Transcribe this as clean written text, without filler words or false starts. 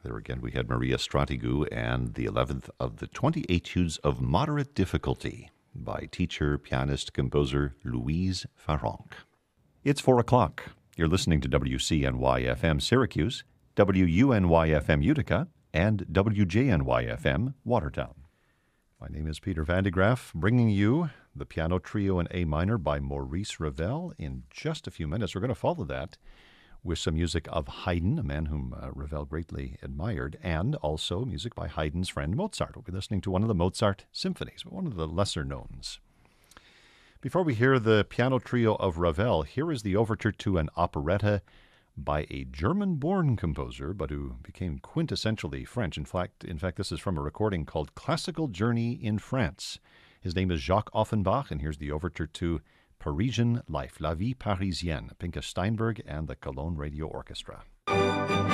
There again we had Maria Stratigou and the 11th of the 20 Etudes of Moderate Difficulty by teacher, pianist, composer Louise Farrenc. It's 4 o'clock. You're listening to WCNY-FM Syracuse, WUNY-FM Utica, and WJNY-FM Watertown. My name is Peter Van de Graaf, bringing you the piano trio in A minor by Maurice Ravel. In just a few minutes, we're going to follow that with some music of Haydn, a man whom Ravel greatly admired, and also music by Haydn's friend Mozart. We'll be listening to one of the Mozart symphonies, but one of the lesser knowns. Before we hear the piano trio of Ravel, here is the overture to an operetta by a German-born composer, but who became quintessentially French. In fact, this is from a recording called Classical Journey in France. His name is Jacques Offenbach, and here's the overture to Parisian Life, La Vie Parisienne, Pinka Steinberg and the Cologne Radio Orchestra.